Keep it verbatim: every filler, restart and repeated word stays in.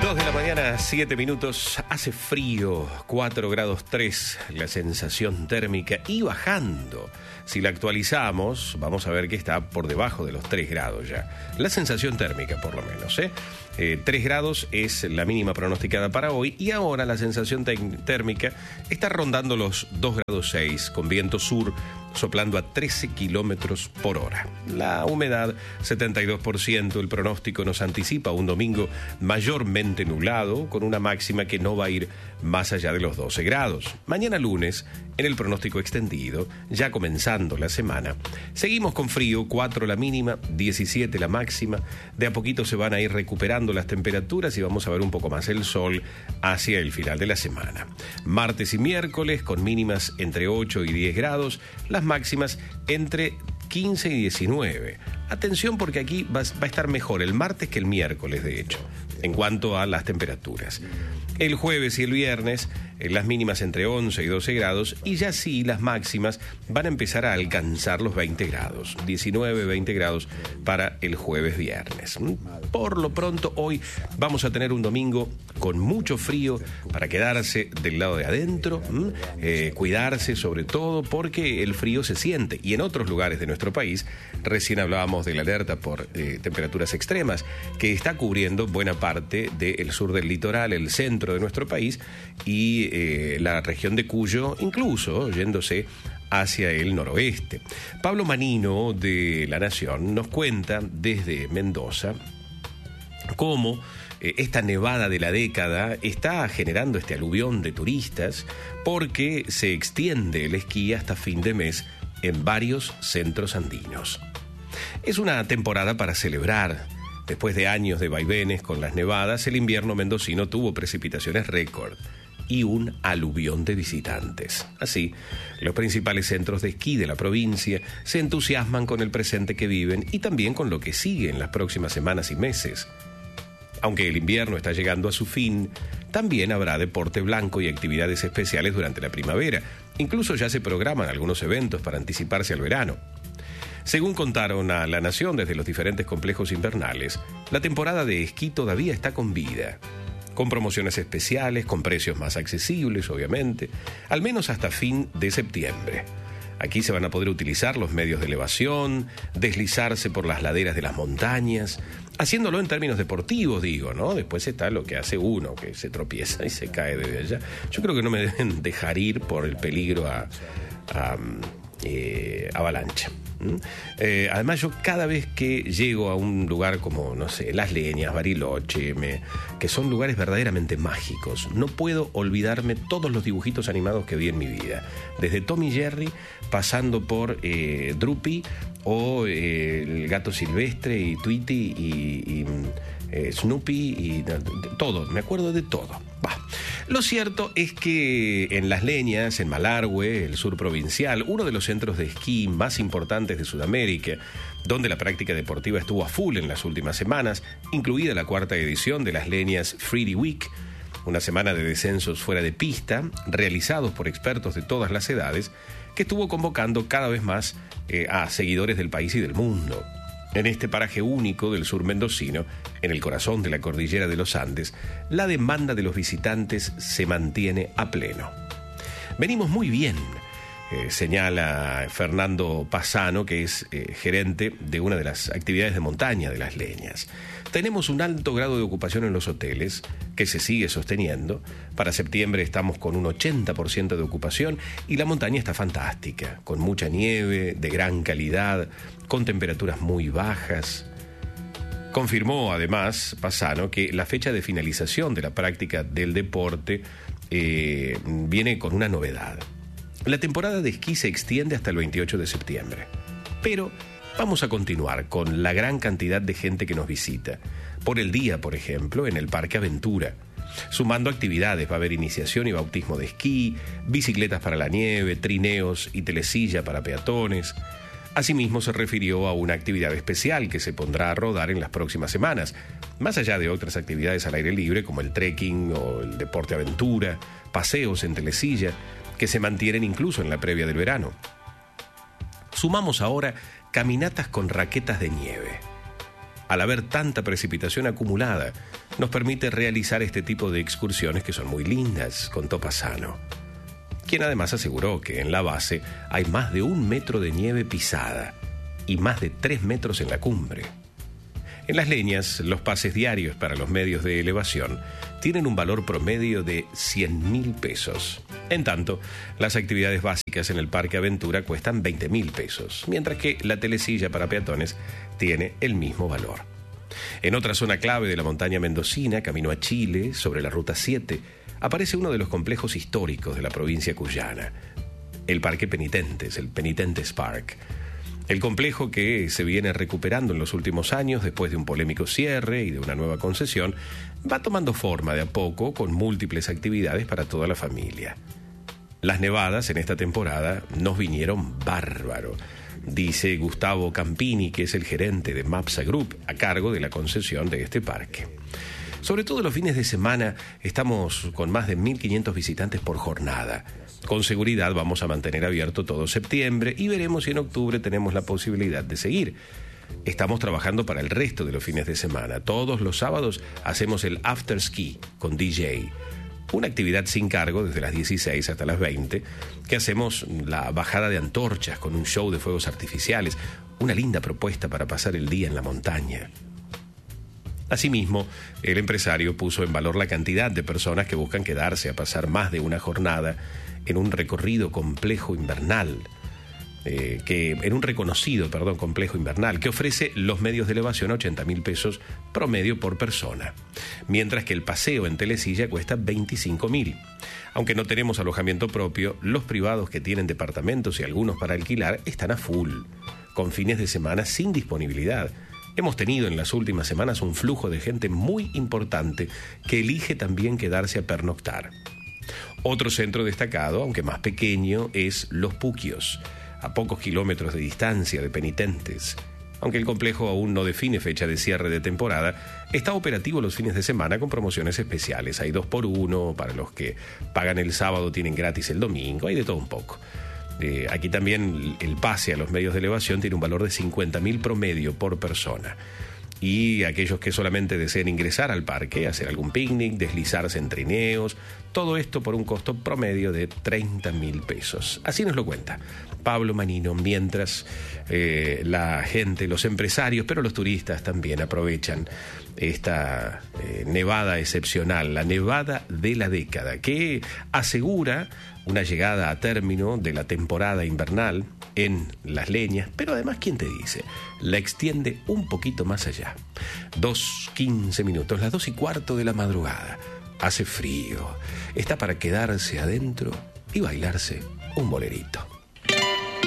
Dos de la mañana, siete minutos, hace frío, cuatro grados tres, la sensación térmica y bajando. Si la actualizamos, vamos a ver que está por debajo de los tres grados ya. La sensación térmica, por lo menos, ¿eh? Eh, tres grados es la mínima pronosticada para hoy y ahora la sensación térmica está rondando los dos grados seis con viento sur soplando a trece kilómetros por hora. La humedad, setenta y dos por ciento. El pronóstico nos anticipa un domingo mayormente nublado con una máxima que no va a ir más allá de los doce grados. Mañana lunes, en el pronóstico extendido, ya comenzando la semana, seguimos con frío, cuatro la mínima, diecisiete la máxima. De a poquito se van a ir recuperando las temperaturas y vamos a ver un poco más el sol hacia el final de la semana. Martes y miércoles con mínimas entre ocho y diez grados, las máximas entre quince y diecinueve. Atención porque aquí va, va a estar mejor el martes que el miércoles, de hecho, en cuanto a las temperaturas. El jueves y el viernes, eh, las mínimas entre once y doce grados, y ya sí las máximas van a empezar a alcanzar los veinte grados, diecinueve, veinte grados para el jueves, viernes. Por lo pronto, hoy vamos a tener un domingo con mucho frío para quedarse del lado de adentro, eh, cuidarse sobre todo porque el frío se siente, y en otros lugares de nuestro país, recién hablábamos de la alerta por eh, temperaturas extremas, que está cubriendo buena parte del sur del litoral, el centro de nuestro país y eh, la región de Cuyo, incluso yéndose hacia el noroeste. Pablo Manino de La Nación nos cuenta desde Mendoza cómo eh, esta nevada de la década está generando este aluvión de turistas porque se extiende el esquí hasta fin de mes en varios centros andinos. Es una temporada para celebrar. Después de años de vaivenes con las nevadas, el invierno mendocino tuvo precipitaciones récord y un aluvión de visitantes. Así, los principales centros de esquí de la provincia se entusiasman con el presente que viven y también con lo que sigue en las próximas semanas y meses. Aunque el invierno está llegando a su fin, también habrá deporte blanco y actividades especiales durante la primavera. Incluso ya se programan algunos eventos para anticiparse al verano. Según contaron a La Nación desde los diferentes complejos invernales, la temporada de esquí todavía está con vida, con promociones especiales, con precios más accesibles, obviamente, al menos hasta fin de septiembre. Aquí se van a poder utilizar los medios de elevación, deslizarse por las laderas de las montañas, haciéndolo en términos deportivos, digo, ¿no? Después está lo que hace uno, que se tropieza y se cae desde allá. Yo creo que no me deben dejar ir por el peligro a, a eh, avalancha. Eh, además yo cada vez que llego a un lugar como, no sé, Las Leñas, Bariloche, me, que son lugares verdaderamente mágicos, no puedo olvidarme todos los dibujitos animados que vi en mi vida, desde Tom y Jerry, pasando por eh, Droopy o eh, el Gato Silvestre y Tweety y, y eh, Snoopy y todo, me acuerdo de todo. Bah. Lo cierto es que en Las Leñas, en Malargüe, el sur provincial, uno de los centros de esquí más importantes de Sudamérica, donde la práctica deportiva estuvo a full en las últimas semanas, incluida la cuarta edición de Las Leñas Freeride Week, una semana de descensos fuera de pista, realizados por expertos de todas las edades, que estuvo convocando cada vez más eh, a seguidores del país y del mundo. En este paraje único del sur mendocino, en el corazón de la cordillera de los Andes, la demanda de los visitantes se mantiene a pleno. Venimos muy bien, eh, señala Fernando Pasano, que es eh, gerente de una de las actividades de montaña de Las Leñas. Tenemos un alto grado de ocupación en los hoteles, que se sigue sosteniendo. Para septiembre estamos con un ochenta por ciento de ocupación y la montaña está fantástica, con mucha nieve, de gran calidad, con temperaturas muy bajas. Confirmó además Pasano que la fecha de finalización de la práctica del deporte eh, viene con una novedad. La temporada de esquí se extiende hasta el veintiocho de septiembre, pero vamos a continuar con la gran cantidad de gente que nos visita. Por el día, por ejemplo, en el Parque Aventura. Sumando actividades, va a haber iniciación y bautismo de esquí, bicicletas para la nieve, trineos y telesilla para peatones. Asimismo, se refirió a una actividad especial que se pondrá a rodar en las próximas semanas, más allá de otras actividades al aire libre como el trekking o el deporte aventura, paseos en telesilla, que se mantienen incluso en la previa del verano. Sumamos ahora caminatas con raquetas de nieve. Al haber tanta precipitación acumulada, nos permite realizar este tipo de excursiones que son muy lindas, contó Pasano, quien además aseguró que en la base hay más de un metro de nieve pisada y más de tres metros en la cumbre. En Las Leñas, los pases diarios para los medios de elevación tienen un valor promedio de cien mil pesos. En tanto, las actividades básicas en el Parque Aventura cuestan veinte mil pesos, mientras que la telesilla para peatones tiene el mismo valor. En otra zona clave de la montaña mendocina, camino a Chile, sobre la Ruta siete, aparece uno de los complejos históricos de la provincia cuyana, el Parque Penitentes, el Penitentes Park. El complejo, que se viene recuperando en los últimos años después de un polémico cierre y de una nueva concesión, va tomando forma de a poco con múltiples actividades para toda la familia. Las nevadas en esta temporada nos vinieron bárbaro, dice Gustavo Campini, que es el gerente de Mapsa Group, a cargo de la concesión de este parque. Sobre todo los fines de semana estamos con más de mil quinientos visitantes por jornada. Con seguridad vamos a mantener abierto todo septiembre y veremos si en octubre tenemos la posibilidad de seguir. Estamos trabajando para el resto de los fines de semana. Todos los sábados hacemos el after ski con D J. Una actividad sin cargo desde las dieciséis hasta las veinte, que hacemos la bajada de antorchas con un show de fuegos artificiales. Una linda propuesta para pasar el día en la montaña. Asimismo, el empresario puso en valor la cantidad de personas que buscan quedarse a pasar más de una jornada en un recorrido complejo invernal, eh, que en un reconocido, perdón, complejo invernal, que ofrece los medios de elevación a ochenta mil pesos promedio por persona, mientras que el paseo en telesilla cuesta veinticinco mil. Aunque no tenemos alojamiento propio, los privados que tienen departamentos y algunos para alquilar están a full, con fines de semana sin disponibilidad. Hemos tenido en las últimas semanas un flujo de gente muy importante que elige también quedarse a pernoctar. Otro centro destacado, aunque más pequeño, es Los Puquios, a pocos kilómetros de distancia de Penitentes. Aunque el complejo aún no define fecha de cierre de temporada, está operativo los fines de semana con promociones especiales. Hay dos por uno, para los que pagan el sábado tienen gratis el domingo, hay de todo un poco. Eh, aquí también el pase a los medios de elevación tiene un valor de cincuenta mil promedio por persona. Y aquellos que solamente deseen ingresar al parque, hacer algún picnic, deslizarse en trineos, todo esto por un costo promedio de treinta mil pesos. Así nos lo cuenta Pablo Manino, mientras eh, la gente, los empresarios, pero los turistas también aprovechan esta eh, nevada excepcional, la nevada de la década, que asegura una llegada a término de la temporada invernal en Las Leñas, pero además, ¿quién te dice? La extiende un poquito más allá. Dos, quince minutos, las dos y cuarto de la madrugada. Hace frío. Está para quedarse adentro y bailarse un bolerito.